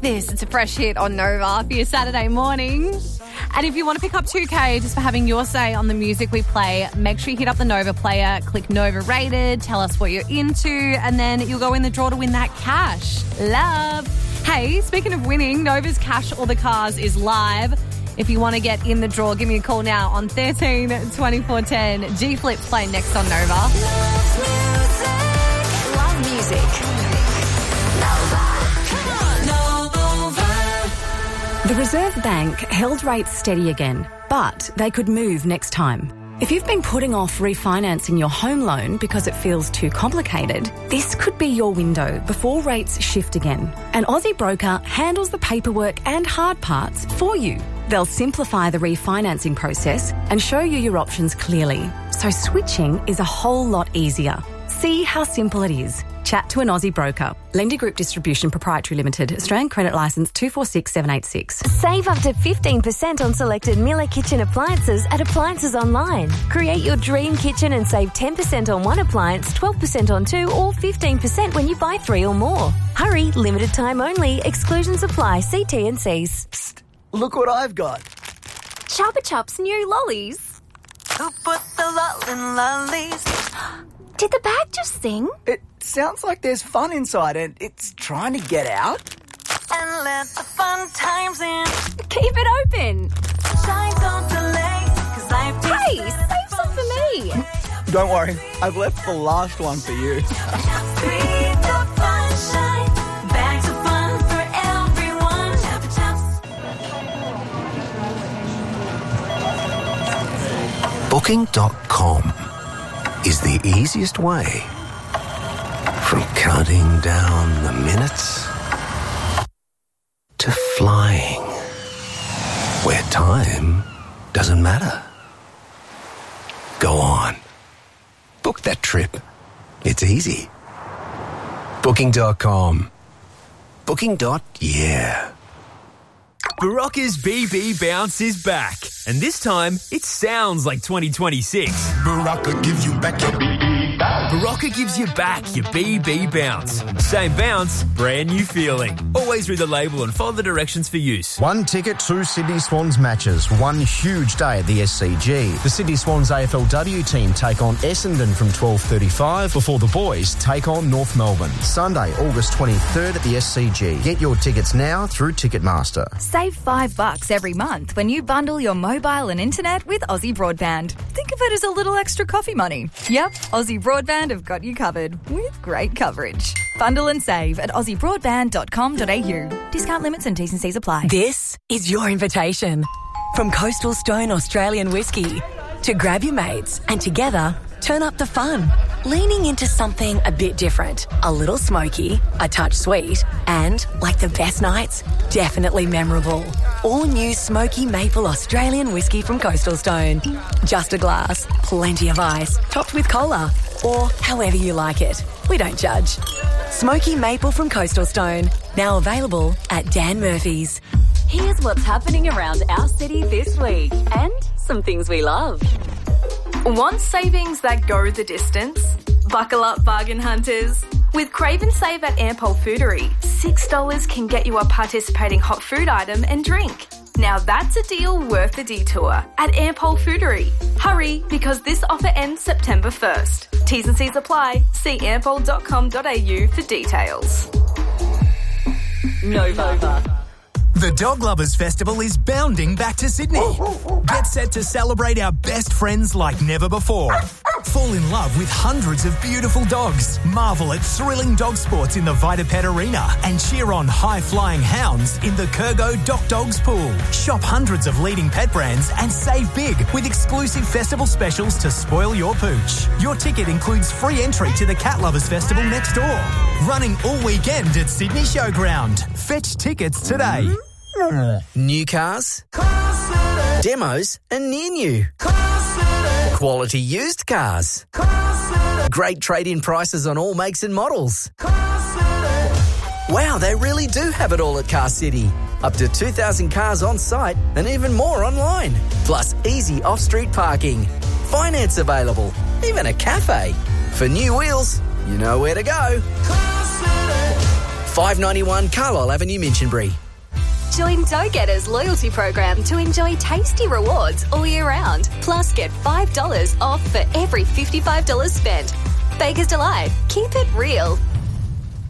this. It's a fresh hit on Nova for your Saturday morning. And if you want to pick up 2K just for having your say on the music we play, make sure you hit up the Nova player, click Nova Rated, tell us what you're into, and then you'll go in the draw to win that cash. Love. Hey, speaking of winning, Nova's Cash or the Cars is live. If you want to get in the draw, give me a call now on 13 24 10. G-Flip's playing next on Nova. Love music. The Reserve Bank held rates steady again, but they could move next time. If you've been putting off refinancing your home loan because it feels too complicated, this could be your window before rates shift again. An Aussie broker handles the paperwork and hard parts for you. They'll simplify the refinancing process and show you your options clearly, so switching is a whole lot easier. See how simple it is. Chat to an Aussie broker. Lending Group Distribution Proprietary Limited. Australian Credit Licence 246786. Save up to 15% on selected Miller Kitchen appliances at Appliances Online. Create your dream kitchen and save 10% on one appliance, 12% on two, or 15% when you buy 3 or more. Hurry, limited time only. Exclusions apply. See T&Cs. Psst, look what I've got. Chupa Chups new lollies. Who put the lol in lollies? Did the bag just sing? It sounds like there's fun inside and it's trying to get out. And let the fun times in. Keep it open. Shine, don't delay, 'cause life takes Hey, save some for me. Don't worry, I've left the last one for you. Breathe the sunshine. Bags of fun for everyone. Chupa Chups. Booking.com is the easiest way from counting down the minutes to flying, where time doesn't matter. Go on. Book that trip. It's easy. Booking.com. Booking.yeah. Barocca's BB Bounce is back, and this time it sounds like 2026. Barocca gives you back your BB bounce. Barocca gives you back your BB Bounce. Same bounce, brand new feeling. Always read the label and follow the directions for use. One ticket, 2 Sydney Swans matches. One huge day at the SCG. The Sydney Swans AFLW team take on Essendon from 12:35 before the boys take on North Melbourne. Sunday, August 23rd at the SCG. Get your tickets now through Ticketmaster. Save $5 every month when you bundle your mobile and internet with Aussie Broadband. Think of it as a little extra coffee money. Yep, Aussie Broadband have got you covered with great coverage. Bundle and save at aussiebroadband.com.au. Discount limits and T's and C's apply. This is your invitation from Coastal Stone Australian Whiskey to grab your mates and together turn up the fun. Leaning into something a bit different, a little smoky, a touch sweet, and, like the best nights, definitely memorable. All new Smoky Maple Australian Whiskey from Coastal Stone. Just a glass, plenty of ice, topped with cola, or however you like it. We don't judge. Smoky Maple from Coastal Stone, now available at Dan Murphy's. Here's what's happening around our city this week and some things we love. Want savings that go the distance? Buckle up, bargain hunters. With Crave and Save at Ampol Foodery, $6 can get you a participating hot food item and drink. Now that's a deal worth the detour at Ampol Foodery. Hurry, because this offer ends September 1st. T's and C's apply. See ampol.com.au for details. Nova. The Dog Lovers Festival is bounding back to Sydney. Get set to celebrate our best friends like never before. Fall in love with hundreds of beautiful dogs. Marvel at thrilling dog sports in the Vitapet Arena and cheer on high-flying hounds in the Kurgo Doc Dogs Pool. Shop hundreds of leading pet brands and save big with exclusive festival specials to spoil your pooch. Your ticket includes free entry to the Cat Lovers Festival next door. Running all weekend at Sydney Showground. Fetch tickets today. New cars, demos and near new, quality used cars, great trade-in prices on all makes and models. Wow, they really do have it all at Car City. Up to 2,000 cars on site and even more online. Plus easy off-street parking, finance available, even a cafe. For new wheels, you know where to go. 591 Carlisle Avenue, Minchinbury. Join Dough Getters loyalty program to enjoy tasty rewards all year round. Plus, get $5 off for every $55 spent. Baker's Delight. Keep it real.